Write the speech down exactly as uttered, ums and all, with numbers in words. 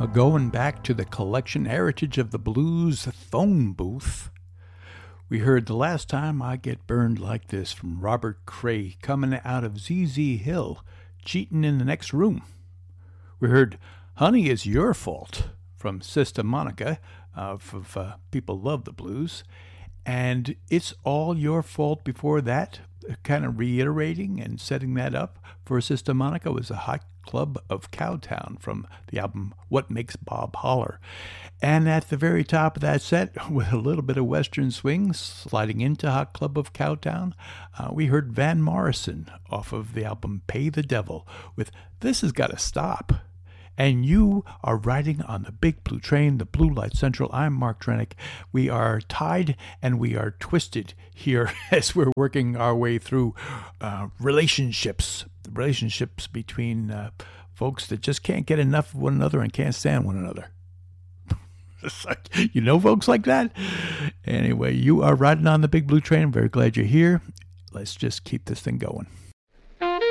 Going back to the collection heritage of the blues phone booth, we heard The Last Time I Get Burned Like This from Robert Cray coming out of Z Z Hill, Cheatin' in the Next Room. We heard Honey, It's Your Fault from Sister Monica, uh, of uh, People Love the Blues, and It's All Your Fault before that, kind of reiterating and setting that up for Sister Monica, was a Hot Club of Cowtown from the album What Makes Bob Holler. And at the very top of that set, with a little bit of Western swing sliding into Hot Club of Cowtown, uh, we heard Van Morrison off of the album Pay the Devil with This Has Gotta Stop. And you are riding on the Big Blue Train, the Blue Light Central. I'm Mark Trennick. We are tied and we are twisted here as we're working our way through uh, relationships, relationships between uh, folks that just can't get enough of one another and can't stand one another. Like, you know folks like that? Anyway, you are riding on the Big Blue Train. I'm very glad you're here. Let's just keep this thing going.